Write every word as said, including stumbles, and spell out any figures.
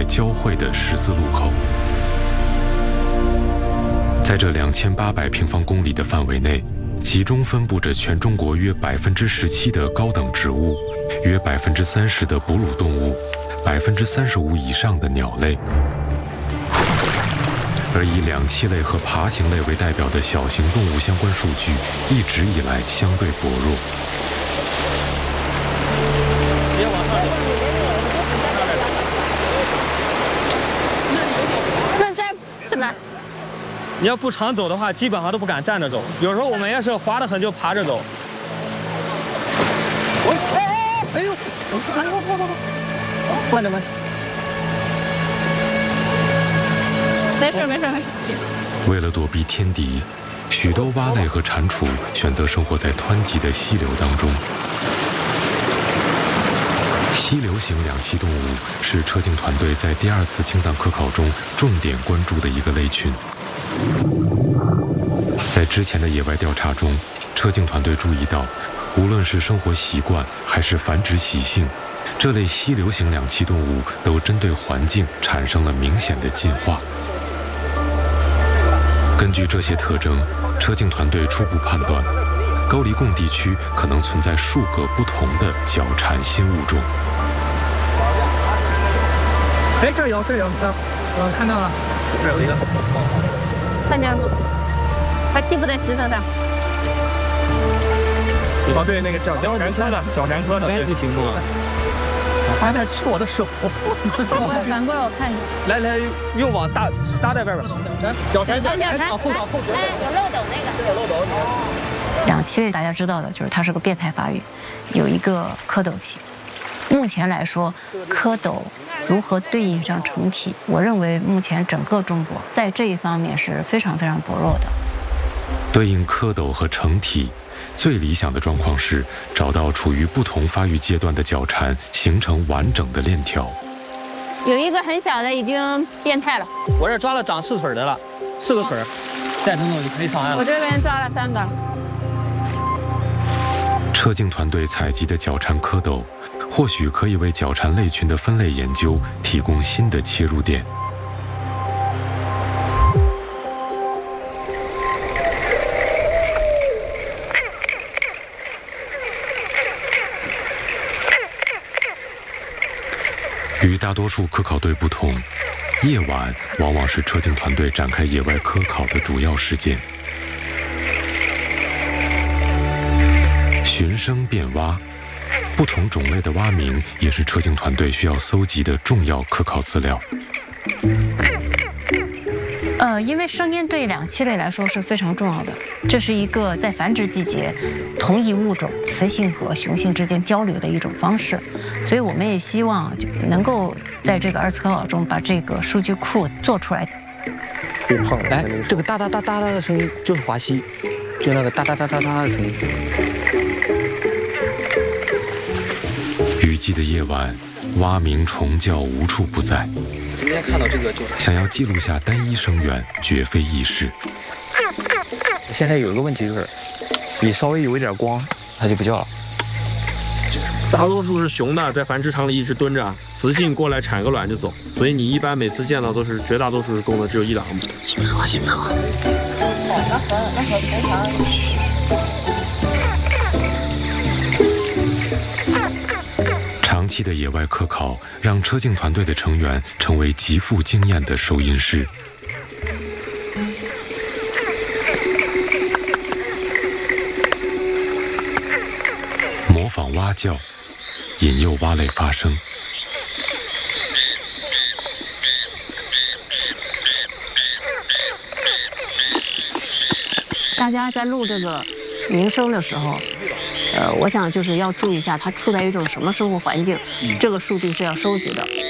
块交汇的十字路口。在这两千八百平方公里的范围内，集中分布着全中国约百分之十七的高等植物，约百分之三十的哺乳动物，百分之三十五以上的鸟类。而以两栖类和爬行类为代表的小型动物相关数据，一直以来相对薄弱。 别往上那这是哪？ 你要不常走的话，基本上都不敢站着走。有时候我们要是滑得很，就爬着走。 哎哎哎呦！慢点，慢点，慢点，慢点。没事，没事，没事。 为了躲避天敌，许多蛙类和蟾蜍选择生活在湍急的溪流当中。溪流型两栖动物是车镜团队在第二次青藏科考中重点关注的一个类群。在之前的野外调查中，车镜团队注意到，无论是生活习惯还是繁殖习性，这类溪流型两栖动物都针对环境产生了明显的进化。根据这些特征，车镜团队初步判断，高黎贡地区可能存在数个不同的角蟾新物种。 哎，这儿有，这儿有，我看到了，这儿有一个， 看见了，它栖伏在石头上。 哦，对，那个角角蟾科的，角蟾科的，对，不行吗？还在吃我的手。 反过来我看你。 来来，又往大搭在外边。脚踩脚踩，后倒后脚。 哎，有漏斗那个。 有漏斗。 两栖类大家知道的就是它是个变态发育，有一个蝌蚪期。目前来说，蝌蚪如何对应上成体，我认为目前整个中国在这一方面是非常非常薄弱的。 对应蝌蚪和成体，最理想的状况是找到处于不同发育阶段的角蟾，形成完整的链条。 有一个很小的已经变态了。 我这抓了长四腿的了，四个腿，再等等就可以上岸了。 我这边抓了三个。 车镜团队采集的角蟾蝌蚪，或许可以为角蟾类群的分类研究提供新的切入点。与大多数科考队不同，夜晚往往是车镜团队展开野外科考的主要时间。寻声辨蛙，不同种类的蛙鸣也是车镜团队需要搜集的重要科考资料。 呃，因为声音对两栖类来说是非常重要的，这是一个在繁殖季节同一物种雌性和雄性之间交流的一种方式，所以我们也希望就能够在这个二次科考中把这个数据库做出来。 哎，这个哒哒哒哒哒的声音就是华西，就那个哒哒哒哒哒的声音。 雨季的夜晚，蛙鸣虫叫无处不在。 今天看到这个就想要记录下单一声源，绝非易事。 现在有一个问题就是，你稍微有一点光，它就不叫了。 大多数是雄的，在繁殖场里一直蹲着，雌性过来产个卵就走，所以你一般每次见到都是绝大多数是公的，只有一两个母。 西北河，西北河。 长期的野外科考让车镜团队的成员成为极富经验的收音师。模仿蛙叫，引诱蛙类发声。 大家在录这个鸣声的时候，呃，我想就是要注意一下它处在一种什么生活环境，这个数据是要收集的。